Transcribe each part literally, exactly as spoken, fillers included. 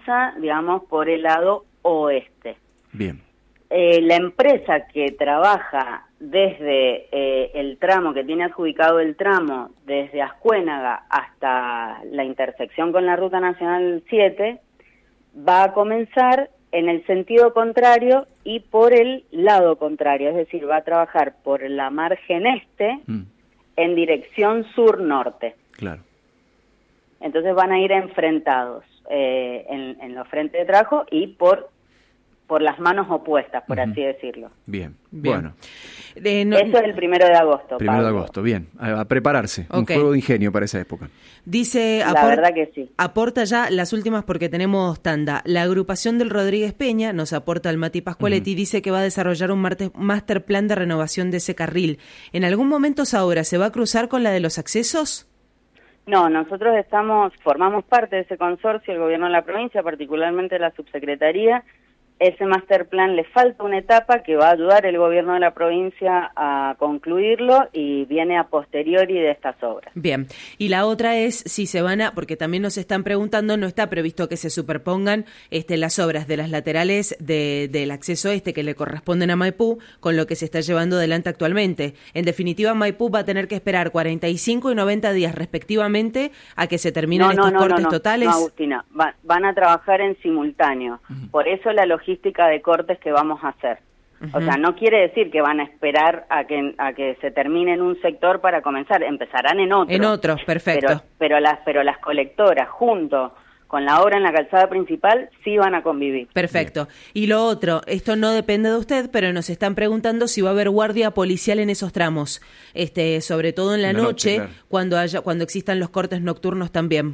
pasa, digamos, por el lado oeste. Bien. Eh, la empresa que trabaja desde eh, el tramo, que tiene adjudicado el tramo, desde Ascuénaga hasta la intersección con la Ruta Nacional siete, va a comenzar en el sentido contrario y por el lado contrario, es decir, va a trabajar por la margen este mm. en dirección sur-norte. Claro. Entonces van a ir enfrentados eh, en, en los frentes de trabajo y por por las manos opuestas, por uh-huh. así decirlo. Bien, bien. Bueno. Eh, no, Eso es el primero de agosto, Primero Pablo. de agosto, bien. A, a prepararse. Okay. Un juego de ingenio para esa época. Dice, la aport- verdad que sí. Aporta ya las últimas porque tenemos tanda. La agrupación del Rodríguez Peña, nos aporta el Mati Pascualetti, uh-huh. dice que va a desarrollar un marte- master plan de renovación de ese carril. ¿En algún momento esa obra se va a cruzar con la de los accesos? No, nosotros estamos, formamos parte de ese consorcio, el gobierno de la provincia, particularmente la subsecretaría. Ese master plan le falta una etapa que va a ayudar el gobierno de la provincia a concluirlo y viene a posteriori de estas obras. Bien, y la otra es si se van a, porque también nos están preguntando, no está previsto que se superpongan este, las obras de las laterales de, del acceso este que le corresponden a Maipú con lo que se está llevando adelante actualmente. En definitiva, Maipú va a tener que esperar cuarenta y cinco y noventa días respectivamente a que se terminen no, no, estos no, cortes no, no, totales. No, Agustina, va, van a trabajar en simultáneo. Uh-huh. Por eso la logística de cortes que vamos a hacer. Uh-huh. O sea, no quiere decir que van a esperar a que a que se termine en un sector para comenzar, empezarán en otro. En otros, perfecto. Pero, pero las pero las colectoras junto con la obra en la calzada principal sí van a convivir. Perfecto. Y lo otro, esto no depende de usted, pero nos están preguntando si va a haber guardia policial en esos tramos, este, sobre todo en la, la noche, noche claro. cuando haya cuando existan los cortes nocturnos también.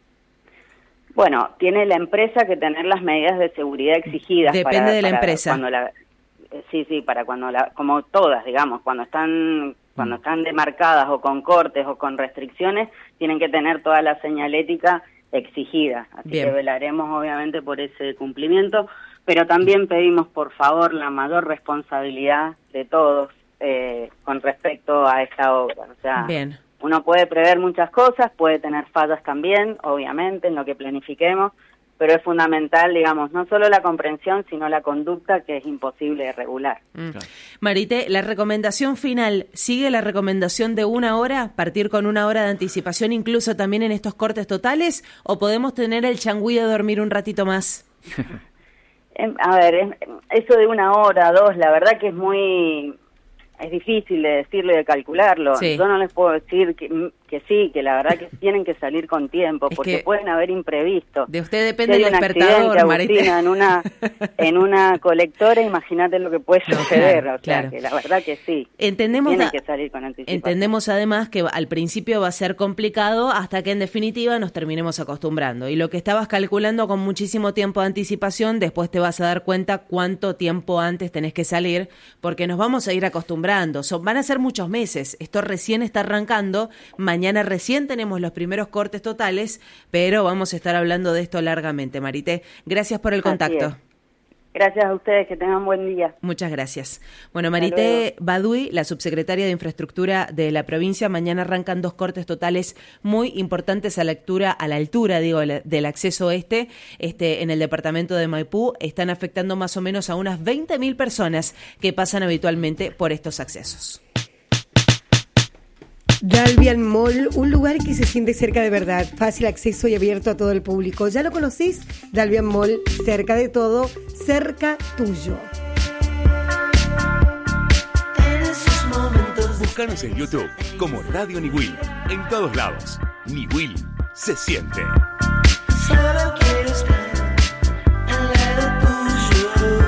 Bueno, tiene la empresa que tener las medidas de seguridad exigidas. Depende para, de la para empresa. Cuando la, sí, sí, para cuando la, como todas, digamos, cuando están cuando están demarcadas o con cortes o con restricciones, tienen que tener toda la señalética exigida. Así Bien. que velaremos obviamente por ese cumplimiento, pero también pedimos por favor la mayor responsabilidad de todos eh, con respecto a esta obra. O sea, Bien. Uno puede prever muchas cosas, puede tener fallas también, obviamente, en lo que planifiquemos, pero es fundamental, digamos, no solo la comprensión, sino la conducta que es imposible de regular. Mm. Claro. Marité, la recomendación final, ¿sigue la recomendación de una hora, partir con una hora de anticipación incluso también en estos cortes totales, o podemos tener el changüí de dormir un ratito más? A ver, eso de una hora, dos, la verdad que es muy... Es difícil de decirlo y de calcularlo. Sí. Yo no les puedo decir que, que sí, que la verdad que tienen que salir con tiempo, es porque pueden haber imprevistos. De usted depende si el despertador, Marita. En una, en una colectora, imagínate lo que puede no, suceder. Claro, o sea, claro. que la verdad que sí. Entendemos tienen a, que salir con anticipación. Entendemos además que al principio va a ser complicado hasta que en definitiva nos terminemos acostumbrando. Y lo que estabas calculando con muchísimo tiempo de anticipación, después te vas a dar cuenta cuánto tiempo antes tenés que salir, porque nos vamos a ir acostumbrando. Son, van a ser muchos meses, esto recién está arrancando, mañana recién tenemos los primeros cortes totales, pero vamos a estar hablando de esto largamente, Marité. Gracias por el contacto. Gracias a ustedes, que tengan buen día. Muchas gracias. Bueno, Marité Baduy, la subsecretaria de Infraestructura de la provincia, mañana arrancan dos cortes totales muy importantes a la altura, a la altura digo, del acceso este, este en el departamento de Maipú. Están afectando más o menos a unas veinte mil personas que pasan habitualmente por estos accesos. Dalvian Mall, un lugar que se siente cerca de verdad, fácil acceso y abierto a todo el público. ¿Ya lo conocís? Dalvian Mall, cerca de todo, cerca tuyo. Búscanos en YouTube como Radio Niwil, en todos lados. Niwil se siente. Solo quiero estar al lado tuyo.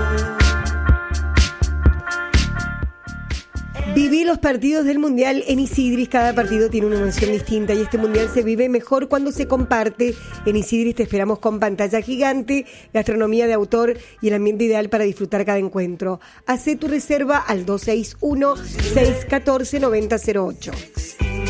Viví los partidos del Mundial en Isidris. Cada partido tiene una emoción distinta y este Mundial se vive mejor cuando se comparte. En Isidris te esperamos con pantalla gigante, gastronomía de autor y el ambiente ideal para disfrutar cada encuentro. Hacé tu reserva al dos seis uno, seis uno cuatro, nueve cero cero ocho.